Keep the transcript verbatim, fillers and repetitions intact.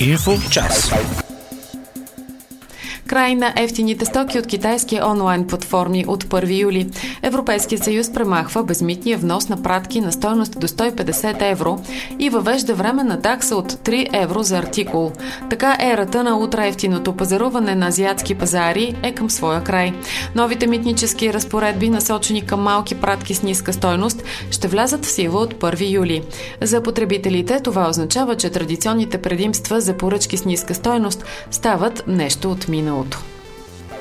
Инфо час. Край на ефтините стоки от китайски онлайн платформи от първи юли. Европейският съюз премахва безмитния внос на пратки на стойност до сто и петдесет евро и въвежда временна такса от три евро за артикул. Така ерата на ултраевтиното пазаруване на азиатски пазари е към своя край. Новите митнически разпоредби, насочени към малки пратки с ниска стойност, ще влязат в сила от първи юли. За потребителите това означава, че традиционните предимства за поръчки с ниска стойност стават нещо от миналото.